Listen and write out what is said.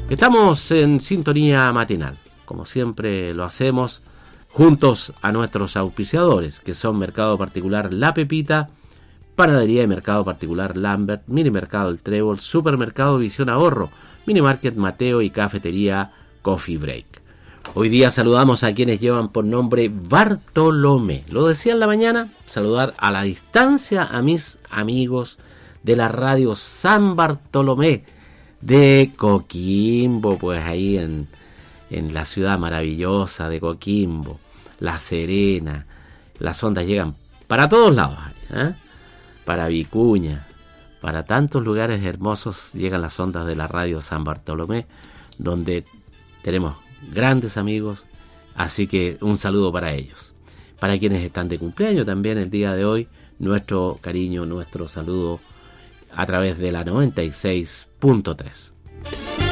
Estamos en sintonía matinal, como siempre lo hacemos, juntos a nuestros auspiciadores, que son Mercado Particular La Pepita, Panadería y Mercado Particular Lambert, Mini Mercado El Trébol, Supermercado Visión Ahorro, Mini Market Mateo y Cafetería Coffee Break. Hoy día saludamos a quienes llevan por nombre Bartolomé. Lo decía en la mañana, saludar a la distancia a mis amigos de la radio San Bartolomé de Coquimbo, pues ahí en la ciudad maravillosa de Coquimbo, La Serena. Las ondas llegan para todos lados, ¿eh? Para Vicuña, para tantos lugares hermosos llegan las ondas de la radio San Bartolomé, donde tenemos grandes amigos, así que un saludo para ellos. Para quienes están de cumpleaños también el día de hoy, nuestro cariño, nuestro saludo a través de la 96.3.